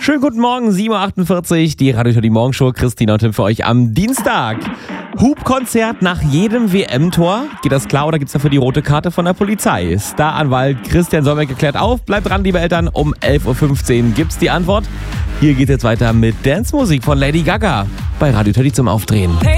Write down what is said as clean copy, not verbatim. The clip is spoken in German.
Schönen guten Morgen, 7.48 Uhr, die Radio die Morgenshow. Christina und Tim für euch am Dienstag. Hubkonzert nach jedem WM-Tor. Geht das klar oder gibt's dafür die rote Karte von der Polizei? Staranwalt Christian Solberg geklärt auf. Bleibt dran, liebe Eltern. Um 11.15 Uhr gibt's die Antwort. Hier geht jetzt weiter mit Dance-Musik von Lady Gaga bei Radio Teddy zum Aufdrehen. Hey.